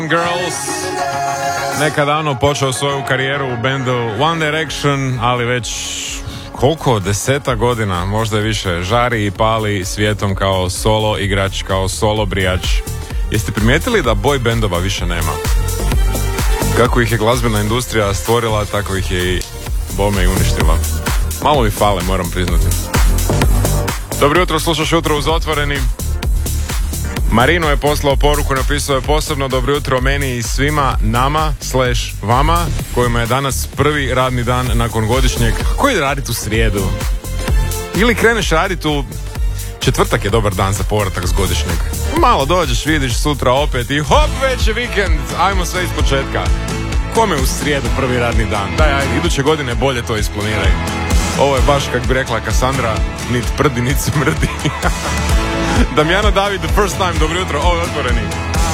Girls. Nekad davno počeo svoju karijeru u bendu One Direction, ali već koliko, 10 godina, možda i više, žari i pali svijetom kao solo igrač, kao solo brijač. Jeste primijetili da boy bendova više nema? Kako ih je glazbena industrija stvorila, tako ih je i bome i uništila. Malo mi fale, moram priznati. Dobro jutro, slušaš Jutro uz Otvoreni. Marino je poslao poruku, napisao je posebno dobro jutro meni i svima nama / vama kojima je danas prvi radni dan nakon godišnjeg. Kako ide raditi u srijedu? Ili kreneš raditi u četvrtak, je dobar dan za povratak s godišnjeg. Malo dođeš, vidiš sutra opet i hop, već je vikend, ajmo sve iz početka. Kome u srijedu prvi radni dan? Daj, ajde, iduće godine bolje to isplaniraj. Ovo je baš, kak bi rekla Kassandra, nit prdi, nit smrdi. Damjano David, the first time, dobro jutro, ovo je Otvoreni.